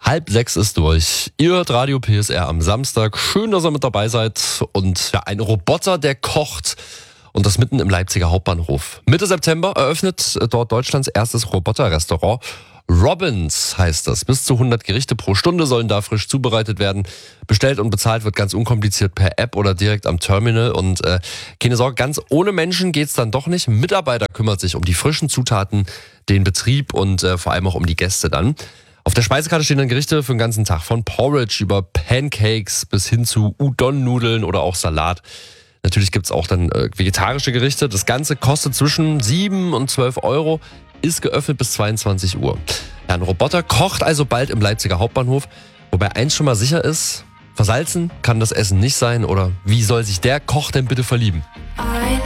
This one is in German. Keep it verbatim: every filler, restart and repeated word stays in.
Halb sechs ist durch. Ihr hört Radio P S R am Samstag. Schön, dass ihr mit dabei seid. Und ja, ein Roboter, der kocht. Und das mitten im Leipziger Hauptbahnhof. Mitte September eröffnet dort Deutschlands erstes Roboterrestaurant. Robins heißt das. Bis zu hundert Gerichte pro Stunde sollen da frisch zubereitet werden. Bestellt und bezahlt wird ganz unkompliziert per App oder direkt am Terminal. Und äh, keine Sorge, ganz ohne Menschen geht's dann doch nicht. Ein Mitarbeiter kümmert sich um die frischen Zutaten, den Betrieb und äh, vor allem auch um die Gäste dann. Auf der Speisekarte stehen dann Gerichte für den ganzen Tag. Von Porridge über Pancakes bis hin zu Udon-Nudeln oder auch Salat. Natürlich gibt's auch dann äh, vegetarische Gerichte. Das Ganze kostet zwischen sieben und zwölf Euro, ist geöffnet bis zweiundzwanzig Uhr. Ja, ein Roboter kocht also bald im Leipziger Hauptbahnhof. Wobei eins schon mal sicher ist, versalzen kann das Essen nicht sein. Oder wie soll sich der Koch denn bitte verlieben?